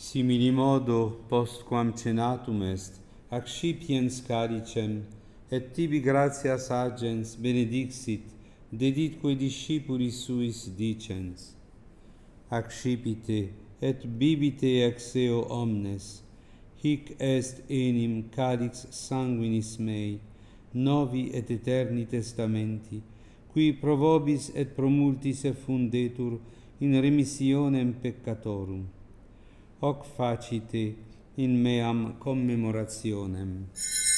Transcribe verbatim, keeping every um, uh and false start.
Similimodo postquam cenatum est, accipiens caricem, et tibi gratias agens benedixit, deditque discipulis suis dicens. Accipite et bibite ex eo omnes, hic est enim calix sanguinis mei, novi et eterni testamenti, qui pro vobis et pro multis effundetur in remissionem peccatorum. Hoc facite in meam commemorationem.